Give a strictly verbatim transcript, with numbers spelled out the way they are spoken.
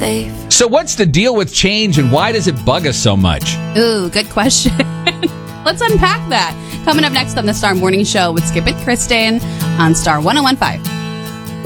safe. So what's the deal with change and why does it bug us so much? Ooh, good question. Let's unpack that. Coming up next on the Star Morning Show with Skip and Kristen on Star one oh one point five.